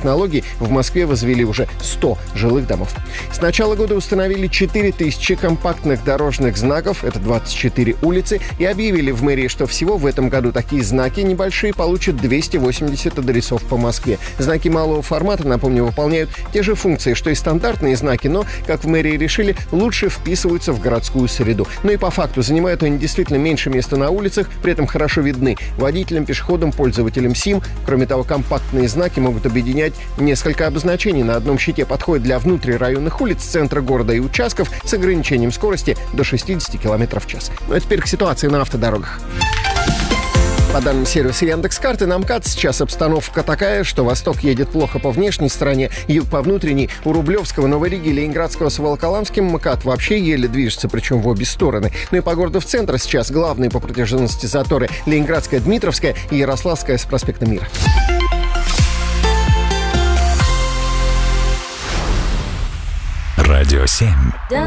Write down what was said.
технологий в Москве возвели уже 100 жилых домов. С начала года установили 4000 компактных дорожных знаков, это 24 улицы, и объявили в мэрии, что всего в этом году такие знаки небольшие получат 280 адресов по Москве. Знаки малого формата, напомню, выполняют те же функции, что и стандартные знаки, но, как в мэрии решили, лучше вписываются в городскую среду. Но и по факту занимают они действительно меньше места на улицах, при этом хорошо видны водителям, пешеходам, пользователям СИМ. Кроме того, компактные знаки могут объединять несколько обозначений. На одном щите подходят для внутрирайонных улиц, центра города и участков с ограничением скорости до 60 км в час. Ну а теперь к ситуации на автодорогах. По данным сервиса Яндекс.Карты, на МКАД сейчас обстановка такая, что восток едет плохо по внешней стороне, юг по внутренней. У Рублевского, Новой Риги, Ленинградского с Волоколамским МКАД вообще еле движется, причем в обе стороны. Ну и по городу в центр сейчас главные по протяженности заторы Ленинградская, Дмитровская и Ярославская с проспекта Мира. Радио 7.